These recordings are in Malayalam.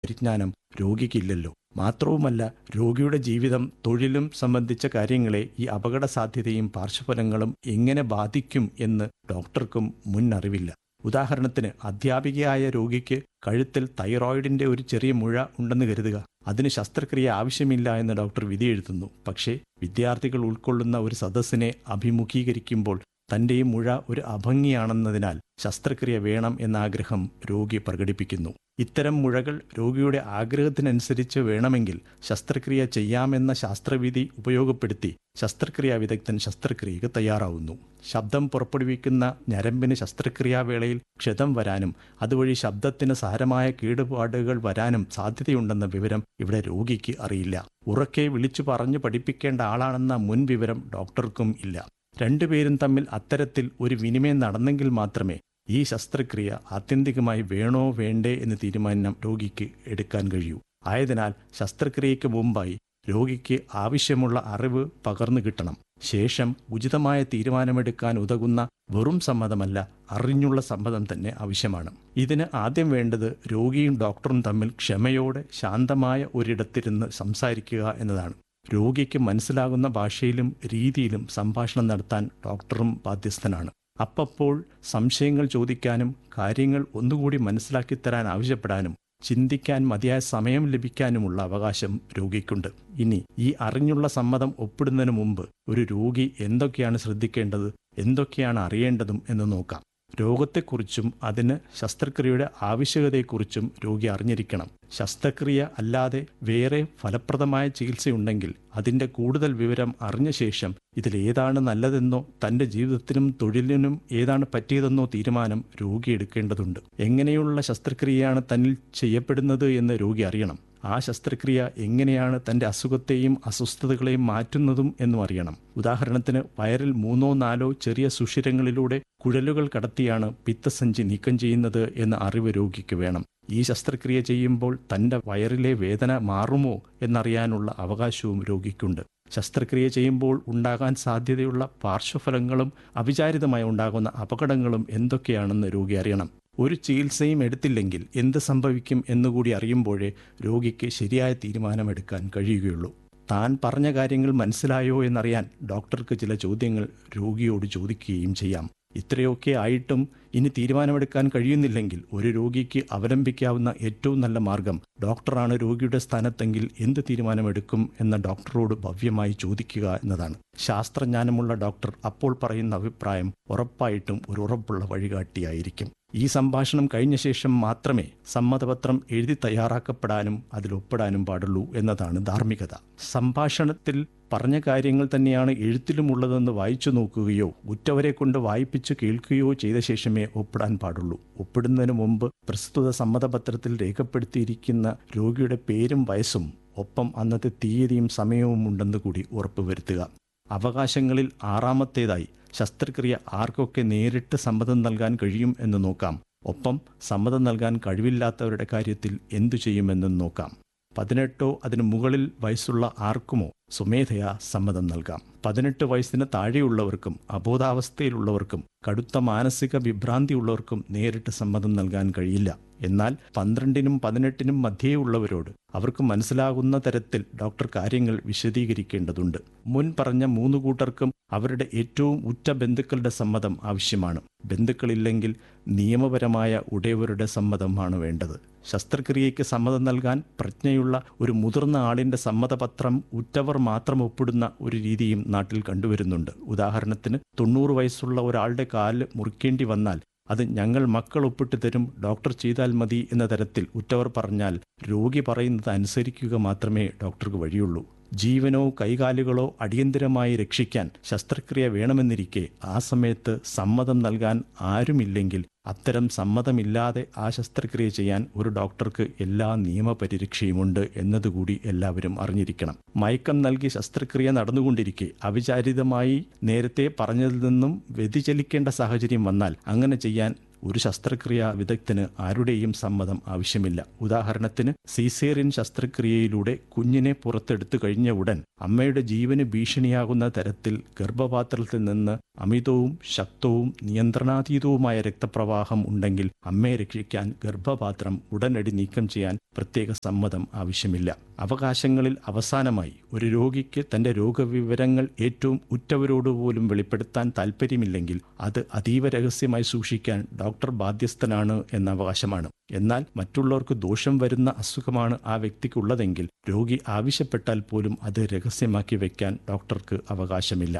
പരിജ്ഞാനം രോഗിക്കില്ലല്ലോ. മാത്രവുമല്ല, രോഗിയുടെ ജീവിതം, തൊഴിലും സംബന്ധിച്ച കാര്യങ്ങളെ ഈ അപകട സാധ്യതയും പാർശ്വഫലങ്ങളും എങ്ങനെ ബാധിക്കും എന്ന് ഡോക്ടർക്കും മുൻ അറിവില്ല. ഉദാഹരണത്തിന്, അധ്യാപികയായ രോഗിക്ക് കഴുത്തിൽ തൈറോയിഡിന്റെ ഒരു ചെറിയ മുഴ ഉണ്ടെന്ന് കരുതുക. അതിന് ശസ്ത്രക്രിയ ആവശ്യമില്ല എന്ന് ഡോക്ടർ വിധി എഴുതുന്നു. പക്ഷേ വിദ്യാർത്ഥികൾ ഉൾക്കൊള്ളുന്ന ഒരു സദസ്സിനെ അഭിമുഖീകരിക്കുമ്പോൾ തൻ്റെ ഈ മുഴ ഒരു അഭംഗിയാണെന്നതിനാൽ ശസ്ത്രക്രിയ വേണം എന്ന ആഗ്രഹം രോഗി പ്രകടിപ്പിക്കുന്നു. ഇത്തരം മുഴകൾ രോഗിയുടെ ആഗ്രഹത്തിനനുസരിച്ച് വേണമെങ്കിൽ ശസ്ത്രക്രിയ ചെയ്യാമെന്ന ശാസ്ത്രവിധി ഉപയോഗപ്പെടുത്തി ശസ്ത്രക്രിയാ വിദഗ്ധൻ ശസ്ത്രക്രിയക്ക് തയ്യാറാവുന്നു. ശബ്ദം പുറപ്പെടുവിക്കുന്ന ഞരമ്പിന് ശസ്ത്രക്രിയാവേളയിൽ ക്ഷതം വരാനും അതുവഴി ശബ്ദത്തിന് സാരമായ കേടുപാടുകൾ വരാനും സാധ്യതയുണ്ടെന്ന വിവരം ഇവിടെ രോഗിക്ക് അറിയില്ല. ഉറക്കെ വിളിച്ചു പറഞ്ഞു പഠിപ്പിക്കേണ്ട ആളാണെന്ന മുൻ വിവരം ഡോക്ടർക്കും ഇല്ല. രണ്ടുപേരും തമ്മിൽ അത്തരത്തിൽ ഒരു വിനിമയം നടന്നെങ്കിൽ മാത്രമേ ഈ ശസ്ത്രക്രിയ ആത്യന്തികമായി വേണോ വേണ്ടേ എന്ന് തീരുമാനം രോഗിക്ക് എടുക്കാൻ കഴിയൂ. ആയതിനാൽ ശസ്ത്രക്രിയയ്ക്ക് മുമ്പായി രോഗിക്ക് ആവശ്യമുള്ള അറിവ് പകർന്നു കിട്ടണം. ശേഷം ഉചിതമായ തീരുമാനമെടുക്കാൻ ഉതകുന്ന വെറും സമ്മതമല്ല, അറിഞ്ഞുള്ള സമ്മതം തന്നെ ആവശ്യമാണ്. ഇതിന് ആദ്യം വേണ്ടത് രോഗിയും ഡോക്ടറും തമ്മിൽ ക്ഷമയോടെ ശാന്തമായ ഒരിടത്തിരുന്ന് സംസാരിക്കുക എന്നതാണ്. രോഗിക്ക് മനസ്സിലാകുന്ന ഭാഷയിലും രീതിയിലും സംഭാഷണം നടത്താൻ ഡോക്ടറും ബാധ്യസ്ഥനാണ്. അപ്പോൾ സംശയങ്ങൾ ചോദിക്കാനും കാര്യങ്ങൾ ഒന്നുകൂടി മനസ്സിലാക്കിത്തരാൻ ആവശ്യപ്പെടാനും ചിന്തിക്കാൻ മതിയായ സമയം ലഭിക്കാനുമുള്ള അവകാശം രോഗിക്കുണ്ട്. ഇനി ഈ അറിഞ്ഞുള്ള സമ്മതം ഒപ്പിടുന്നതിന് മുമ്പ് ഒരു രോഗി എന്തൊക്കെയാണ് ശ്രദ്ധിക്കേണ്ടത്, എന്തൊക്കെയാണ് അറിയേണ്ടതും എന്ന് നോക്കാം. രോഗത്തെക്കുറിച്ചും അതിന് ശസ്ത്രക്രിയയുടെ ആവശ്യകതയെക്കുറിച്ചും രോഗി അറിഞ്ഞിരിക്കണം. ശസ്ത്രക്രിയ അല്ലാതെ വേറെ ഫലപ്രദമായ ചികിത്സയുണ്ടെങ്കിൽ അതിൻ്റെ കൂടുതൽ വിവരം അറിഞ്ഞ ശേഷം ഇതിലേതാണ് നല്ലതെന്നോ തൻ്റെ ജീവിതത്തിനും തൊഴിലിനും ഏതാണ് പറ്റിയതെന്നോ തീരുമാനം രോഗി എടുക്കേണ്ടതുണ്ട്. എങ്ങനെയുള്ള ശസ്ത്രക്രിയയാണ് തന്നിൽ ചെയ്യപ്പെടുന്നത് എന്ന് രോഗി അറിയണം. ആ ശസ്ത്രക്രിയ എങ്ങനെയാണ് തൻ്റെ അസുഖത്തെയും അസ്വസ്ഥതകളെയും മാറ്റുന്നതും എന്നും അറിയണം. ഉദാഹരണത്തിന്, വയറിൽ 3-4 ചെറിയ സുഷിരങ്ങളിലൂടെ കുഴലുകൾ കടത്തിയാണ് പിത്തസഞ്ചി നീക്കം ചെയ്യുന്നത് എന്ന അറിവ് രോഗിക്ക് വേണം. ഈ ശസ്ത്രക്രിയ ചെയ്യുമ്പോൾ തൻ്റെ വയറിലെ വേദന മാറുമോ എന്നറിയാനുള്ള അവകാശവും രോഗിക്കുണ്ട്. ശസ്ത്രക്രിയ ചെയ്യുമ്പോൾ ഉണ്ടാകാൻ സാധ്യതയുള്ള പാർശ്വഫലങ്ങളും അവിചാരിതമായി ഉണ്ടാകുന്ന അപകടങ്ങളും എന്തൊക്കെയാണെന്ന് രോഗി അറിയണം. ഒരു ചികിത്സയും എടുത്തില്ലെങ്കിൽ എന്ത് സംഭവിക്കും എന്നുകൂടി അറിയുമ്പോഴേ രോഗിക്ക് ശരിയായ തീരുമാനമെടുക്കാൻ കഴിയുകയുള്ളൂ. താൻ പറഞ്ഞ കാര്യങ്ങൾ മനസ്സിലായോ എന്നറിയാൻ ഡോക്ടർക്ക് ചില ചോദ്യങ്ങൾ രോഗിയോട് ചോദിക്കുകയും ചെയ്യാം. ഇത്രയൊക്കെ ആയിട്ടും ഇനി തീരുമാനമെടുക്കാൻ കഴിയുന്നില്ലെങ്കിൽ ഒരു രോഗിക്ക് അവലംബിക്കാവുന്ന ഏറ്റവും നല്ല മാർഗം ഡോക്ടറാണ് രോഗിയുടെ സ്ഥാനത്തെങ്കിൽ എന്ത് തീരുമാനമെടുക്കും എന്ന ഡോക്ടറോട് ഭവ്യമായി ചോദിക്കുക എന്നതാണ്. ശാസ്ത്രജ്ഞാനമുള്ള ഡോക്ടർ അപ്പോൾ പറയുന്ന അഭിപ്രായം ഉറപ്പായിട്ടും ഒരു ഉറപ്പുള്ള വഴികാട്ടിയായിരിക്കും. ഈ സംഭാഷണം കഴിഞ്ഞ ശേഷം മാത്രമേ സമ്മതപത്രം എഴുതി തയ്യാറാക്കപ്പെടാനും അതിൽ ഒപ്പിടാനും പാടുള്ളൂ എന്നതാണ് ധാർമ്മികത. സംഭാഷണത്തിൽ പറഞ്ഞ കാര്യങ്ങൾ തന്നെയാണ് എഴുത്തിലുമുള്ളതെന്ന് വായിച്ചു നോക്കുകയോ ഉറ്റവരെ കൊണ്ട് വായിപ്പിച്ചു കേൾക്കുകയോ ചെയ്ത ശേഷമേ ഒപ്പിടാൻ പാടുള്ളൂ. ഒപ്പിടുന്നതിന് മുമ്പ് പ്രസ്തുത സമ്മതപത്രത്തിൽ രേഖപ്പെടുത്തിയിരിക്കുന്ന രോഗിയുടെ പേരും വയസ്സും ഒപ്പം അന്നത്തെ തീയതിയും സമയവും ഉണ്ടെന്ന് കൂടി ഉറപ്പുവരുത്തുക. അവകാശങ്ങളിൽ 6ാമത്തേതായി ശസ്ത്രക്രിയ ആർക്കൊക്കെ നേരിട്ട് സമ്മതം നൽകാൻ കഴിയും എന്ന് നോക്കാം. ഒപ്പം സമ്മതം നൽകാൻ കഴിവില്ലാത്തവരുടെ കാര്യത്തിൽ എന്തു ചെയ്യുമെന്നും നോക്കാം. 18 അതിനു മുകളിൽ വയസ്സുള്ള ആർക്കുമോ സ്വമേധയാ സമ്മതം നൽകാം. 18 വയസ്സിന് താഴെയുള്ളവർക്കും അബോധാവസ്ഥയിലുള്ളവർക്കും കടുത്ത മാനസിക വിഭ്രാന്തിയുള്ളവർക്കും നേരിട്ട് സമ്മതം നൽകാൻ കഴിയില്ല. എന്നാൽ 12നും 18നും മധ്യേയുള്ളവരോട് അവർക്ക് മനസ്സിലാകുന്ന തരത്തിൽ ഡോക്ടർ കാര്യങ്ങൾ വിശദീകരിക്കേണ്ടതുണ്ട്. മുൻ പറഞ്ഞ 3 കൂട്ടർക്കും അവരുടെ ഏറ്റവും ഉറ്റ ബന്ധുക്കളുടെ സമ്മതം ആവശ്യമാണ്. ബന്ധുക്കളില്ലെങ്കിൽ നിയമപരമായ ഉടയവരുടെ സമ്മതമാണ് വേണ്ടത്. ശസ്ത്രക്രിയയ്ക്ക് സമ്മതം നൽകാൻ പ്രജ്ഞയുള്ള ഒരു മുതിർന്ന ആളിൻ്റെ സമ്മതപത്രം ഉറ്റവർ മാത്രം ഒപ്പിടുന്ന ഒരു രീതിയും നാട്ടിൽ കണ്ടുവരുന്നുണ്ട്. ഉദാഹരണത്തിന്, 90 വയസ്സുള്ള ഒരാളുടെ കാല് മുറിക്കേണ്ടി വന്നാൽ അത് ഞങ്ങൾ മക്കൾ ഒപ്പിട്ട് തരും, ഡോക്ടർ ചെയ്താൽ മതി എന്ന തരത്തിൽ ഉറ്റവർ പറഞ്ഞാൽ രോഗി പറയുന്നത് അനുസരിക്കുക മാത്രമേ ഡോക്ടർക്ക് വഴിയുള്ളൂ. ജീവനോ കൈകാലുകളോ അടിയന്തരമായി രക്ഷിക്കാൻ ശസ്ത്രക്രിയ വേണമെന്നിരിക്കെ ആ സമയത്ത് സമ്മതം നൽകാൻ ആരുമില്ലെങ്കിൽ അത്തരം സമ്മതമില്ലാതെ ആ ശസ്ത്രക്രിയ ചെയ്യാൻ ഒരു ഡോക്ടർക്ക് എല്ലാ നിയമപരിരക്ഷയുമുണ്ട് എന്നതുകൂടി എല്ലാവരും അറിഞ്ഞിരിക്കണം. മയക്കം നൽകി ശസ്ത്രക്രിയ നടന്നുകൊണ്ടിരിക്കെ അവിചാരിതമായി നേരത്തെ പറഞ്ഞതിൽ നിന്നും വ്യതിചലിക്കേണ്ട സാഹചര്യം വന്നാൽ അങ്ങനെ ചെയ്യാൻ ഒരു ശസ്ത്രക്രിയാ വിദഗ്ധന് ആരുടെയും സമ്മതം ആവശ്യമില്ല. ഉദാഹരണത്തിന് സീസേറിയൻ ശസ്ത്രക്രിയയിലൂടെ കുഞ്ഞിനെ പുറത്തെടുത്തു കഴിഞ്ഞ ഉടൻ അമ്മയുടെ ജീവന് ഭീഷണിയാകുന്ന തരത്തിൽ ഗർഭപാത്രത്തിൽ നിന്ന് അമിതവും ശക്തവും നിയന്ത്രണാതീതവുമായ രക്തപ്രവാഹം ഉണ്ടെങ്കിൽ അമ്മയെ രക്ഷിക്കാൻ ഗർഭപാത്രം ഉടനടി നീക്കം ചെയ്യാൻ പ്രത്യേക സമ്മതം ആവശ്യമില്ല. അവകാശങ്ങളിൽ അവസാനമായി, ഒരു രോഗിക്ക് തന്റെ രോഗവിവരങ്ങൾ ഏറ്റവും ഉറ്റവരോടുപോലും വെളിപ്പെടുത്താൻ താൽപ്പര്യമില്ലെങ്കിൽ അത് അതീവ രഹസ്യമായി സൂക്ഷിക്കാൻ ഡോക്ടർ ബാധ്യസ്ഥനാണ് എന്ന അവകാശമാണ്. എന്നാൽ മറ്റുള്ളവർക്ക് ദോഷം വരുന്ന അസുഖമാണ് ആ വ്യക്തിക്കുള്ളതെങ്കിൽ രോഗി ആവശ്യപ്പെട്ടാൽ പോലും അത് രഹസ്യമാക്കി വയ്ക്കാൻ ഡോക്ടർക്ക് അവകാശമില്ല.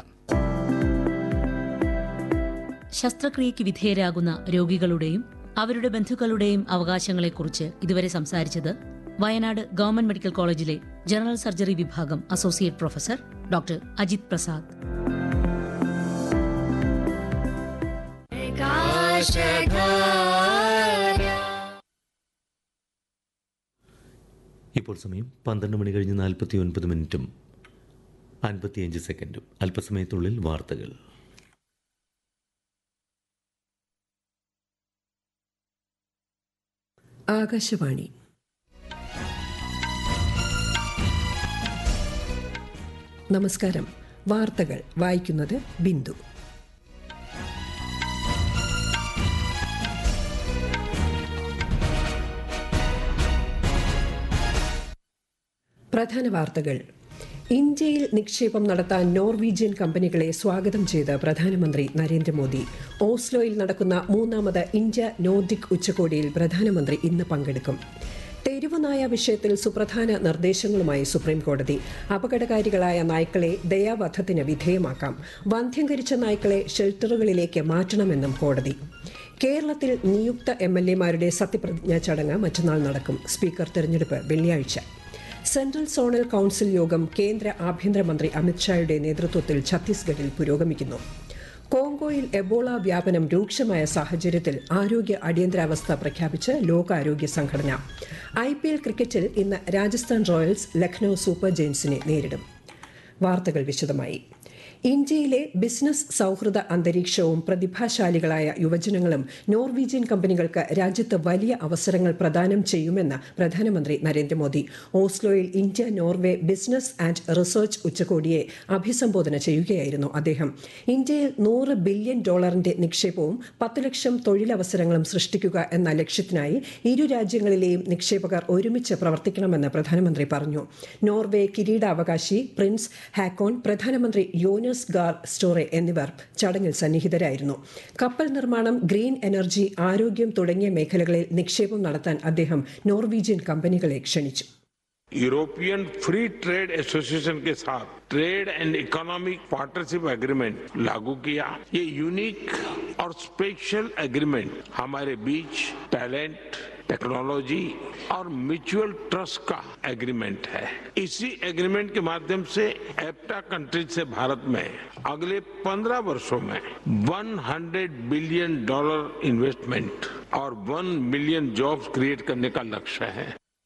ശസ്ത്രക്രിയയ്ക്ക് വിധേയരാകുന്ന രോഗികളുടെയും അവരുടെ ബന്ധുക്കളുടെയും അവകാശങ്ങളെക്കുറിച്ച് ഇതുവരെ സംസാരിച്ചത് വയനാട് ഗവൺമെന്റ് മെഡിക്കൽ കോളേജിലെ ജനറൽ സർജറി വിഭാഗം associate professor doctor Ajith Prasad. ഇപ്പോൾ സമയം 12 മണി കഴിഞ്ഞ് 49 മിനിറ്റും 55 സെക്കൻഡും. അല്പസമയത്തുള്ളിൽ വാർത്തകൾ. ആകാശവാണി. നമസ്കാരം. വാർത്തകൾ വായിക്കുന്നത് ബിന്ദു. പ്രധാന വാർത്തകൾ. ഇന്ത്യയിൽ നിക്ഷേപം നടത്താൻ നോർവീജിയൻ കമ്പനികളെ സ്വാഗതം ചെയ്ത് പ്രധാനമന്ത്രി നരേന്ദ്രമോദി. ഓസ്ലോയിൽ നടക്കുന്ന 3ാമത് ഇന്ത്യ നോർഡിക് ഉച്ചകോടിയിൽ പ്രധാനമന്ത്രി ഇന്ന് പങ്കെടുക്കും. തെരുവുനായ വിഷയത്തിൽ സുപ്രധാന നിർദ്ദേശങ്ങളുമായി സുപ്രീംകോടതി. അപകടകാരികളായ നായ്ക്കളെ ദയാവധത്തിന് വിധേയമാക്കാം. വന്ധ്യംകരിച്ച നായ്ക്കളെ ഷെൽട്ടറുകളിലേക്ക് മാറ്റണമെന്നും കോടതി. കേരളത്തിൽ നിയുക്ത MLA-മാരുടെ സത്യപ്രതിജ്ഞാ ചടങ്ങ് മറ്റന്നാൾ നടക്കും. സ്പീക്കർ തെരഞ്ഞെടുപ്പ് വെള്ളിയാഴ്ച. സെൻട്രൽ സോണൽ കൌൺസിൽ യോഗം കേന്ദ്ര ആഭ്യന്തരമന്ത്രി അമിത്ഷായുടെ നേതൃത്വത്തിൽ ഛത്തീസ്ഗഡിൽ പുരോഗമിക്കുന്നു. കോങ്കോയിൽ എബോള വ്യാപനം രൂക്ഷമായ സാഹചര്യത്തിൽ ആരോഗ്യ അടിയന്തരാവസ്ഥ പ്രഖ്യാപിച്ച് ലോകാരോഗ്യ സംഘടന. IPL ക്രിക്കറ്റിൽ ഇന്ന് രാജസ്ഥാൻ റോയൽസ് ലക്നൌ സൂപ്പർ ജയൻസിനെ നേരിടും. വാർത്തകൾ വിശദമായി. ഇന്ത്യയിലെ ബിസിനസ് സൗഹൃദ അന്തരീക്ഷവും പ്രതിഭാശാലികളായ യുവജനങ്ങളും നോർവീജിയൻ കമ്പനികൾക്ക് രാജ്യത്ത് വലിയ അവസരങ്ങൾ പ്രദാനം ചെയ്യുമെന്ന് പ്രധാനമന്ത്രി Narendra Modi. ഓസ്ലോയിൽ India Norway business and research ഉച്ചകോടിയെ അഭിസംബോധന ചെയ്യുകയായിരുന്നു അദ്ദേഹം. ഇന്ത്യയിൽ $100 ബില്യൺ നിക്ഷേപവും 10 ലക്ഷം തൊഴിലവസരങ്ങളും സൃഷ്ടിക്കുക എന്ന ലക്ഷ്യത്തിനായി ഇരു രാജ്യങ്ങളിലെയും നിക്ഷേപകർ ഒരുമിച്ച് പ്രവർത്തിക്കണമെന്ന് പ്രധാനമന്ത്രി പറഞ്ഞു. നോർവേ കിരീടാവകാശി പ്രിൻസ് ഹാക്കോൺ, പ്രധാനമന്ത്രി യോനസ് ഗാർ സ്റ്റോറെ എന്നിവർ ചടങ്ങിൽ സന്നിഹിതരായിരുന്നു. കപ്പൽ നിർമ്മാണം, ഗ്രീൻ എനർജി, ആരോഗ്യം തുടങ്ങിയ മേഖലകളിൽ നിക്ഷേപം നടത്താൻ അദ്ദേഹം നോർവീജിയൻ കമ്പനികളെ ക്ഷണിച്ചു. यूरोपियन फ्री ट्रेड एसोसिएशन के साथ trade and economic partnership agreement लागू किया। ये यूनिक और स्पेशल एग्रीमेंट हमारे बीच टैलेंट, टेक्नोलॉजी और म्यूचुअल ट्रस्ट का एग्रीमेंट है। इसी एग्रीमेंट के माध्यम से एप्टा कंट्रीज से भारत में अगले 15 वर्षों में $100 बिलियन इन्वेस्टमेंट और 1 मिलियन जॉब्स क्रिएट करने का लक्ष्य है।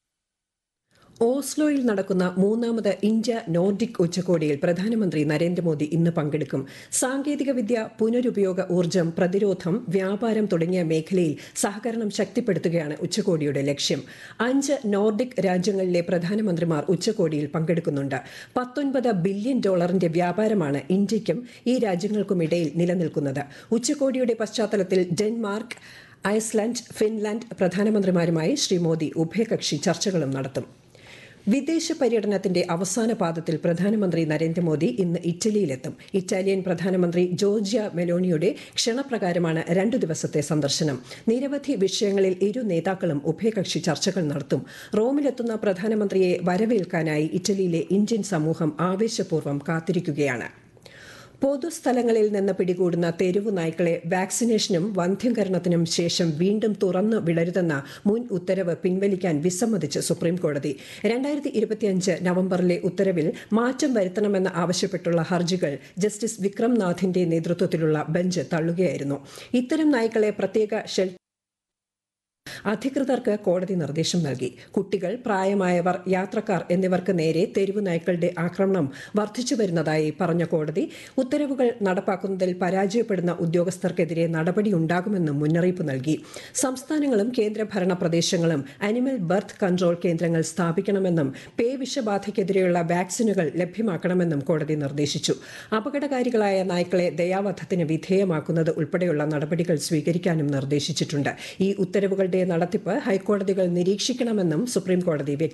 ഓസ്ലോയിൽ നടക്കുന്ന 3ാമത് ഇന്ത്യ നോർഡിക് ഉച്ചകോടിയിൽ പ്രധാനമന്ത്രി നരേന്ദ്രമോദി ഇന്ന് പങ്കെടുക്കും. സാങ്കേതികവിദ്യ, പുനരുപയോഗ ഊർജ്ജം, പ്രതിരോധം, വ്യാപാരം തുടങ്ങിയ മേഖലയിൽ സഹകരണം ശക്തിപ്പെടുത്തുകയാണ് ഉച്ചകോടിയുടെ ലക്ഷ്യം. 5 നോർഡിക് രാജ്യങ്ങളിലെ പ്രധാനമന്ത്രിമാർ ഉച്ചകോടിയിൽ പങ്കെടുക്കുന്നുണ്ട്. $19 ബില്യൺ വ്യാപാരമാണ് ഇന്ത്യയ്ക്കും ഈ രാജ്യങ്ങൾക്കുമിടയിൽ നിലനിൽക്കുന്നത്. ഉച്ചകോടിയുടെ പശ്ചാത്തലത്തിൽ Denmark, Iceland, Finland പ്രധാനമന്ത്രിമാരുമായി Shri Modi ഉഭയകക്ഷി ചർച്ചകളും നടത്തും. വിദേശ പര്യടനത്തിന്റെ അവസാന പാദത്തിൽ പ്രധാനമന്ത്രി നരേന്ദ്രമോദി ഇന്ന് ഇറ്റലിയിലെത്തും. ഇറ്റാലിയൻ പ്രധാനമന്ത്രി ജോർജിയ മെലോണിയുടെ ക്ഷണപ്രകാരമാണ് 2 ദിവസത്തെ സന്ദർശനം. നിരവധി വിഷയങ്ങളിൽ ഇരു നേതാക്കളും ഉഭയകക്ഷി ചർച്ചകൾ നടത്തും. റോമിലെത്തുന്ന പ്രധാനമന്ത്രിയെ വരവേൽക്കാനായി ഇറ്റലിയിലെ ഇന്ത്യൻ സമൂഹം ആവേശപൂർവ്വം കാത്തിരിക്കുകയാണ്. പൊതുസ്ഥലങ്ങളിൽ നിന്ന് പിടികൂടുന്ന തെരുവു നായ്ക്കളെ വാക്സിനേഷനും വന്ധ്യംകരണത്തിനും ശേഷം വീണ്ടും തുറന്നു വിടരുതെന്ന മുൻ ഉത്തരവ് പിൻവലിക്കാൻ വിസമ്മതിച്ച് സുപ്രീംകോടതി. 2025 നവംബറിലെ ഉത്തരവിൽ മാറ്റം വരുത്തണമെന്ന് ആവശ്യപ്പെട്ടുള്ള ഹർജികൾ ജസ്റ്റിസ് വിക്രം നാഥിന്റെ നേതൃത്വത്തിലുള്ള ബെഞ്ച് തള്ളുകയായിരുന്നു. ഇത്തരം നായ്ക്കളെ പ്രത്യേക അധികൃതർക്ക് കോടതി നിർദ്ദേശം നൽകി. കുട്ടികൾ, പ്രായമായവർ, യാത്രക്കാർ എന്നിവർക്ക് നേരെ തെരുവ് നായ്ക്കളുടെ ആക്രമണം വർദ്ധിച്ചു വരുന്നതായി പറഞ്ഞ കോടതി ഉത്തരവുകൾ നടപ്പാക്കുന്നതിൽ പരാജയപ്പെടുന്ന ഉദ്യോഗസ്ഥർക്കെതിരെ നടപടിയുണ്ടാകുമെന്നും മുന്നറിയിപ്പ് നൽകി. സംസ്ഥാനങ്ങളും കേന്ദ്രഭരണ പ്രദേശങ്ങളും അനിമൽ ബർത്ത് കൺട്രോൾ കേന്ദ്രങ്ങൾ സ്ഥാപിക്കണമെന്നും പേവിഷബാധയ്ക്കെതിരെയുള്ള വാക്സിനുകൾ ലഭ്യമാക്കണമെന്നും കോടതി നിർദ്ദേശിച്ചു. അപകടകാരികളായ നായ്ക്കളെ ദയാവധത്തിന് വിധേയമാക്കുന്നത് ഉൾപ്പെടെയുള്ള നടപടികൾ സ്വീകരിക്കാനും നിർദ്ദേശിച്ചിട്ടുണ്ട്. ഈ ഉത്തരവുകളുടെ നടത്തിപ്പ് ഹൈക്കോടതികൾ നിരീക്ഷിക്കണമെന്നും സുപ്രീംകോടതി വ്യക്തമാക്കി.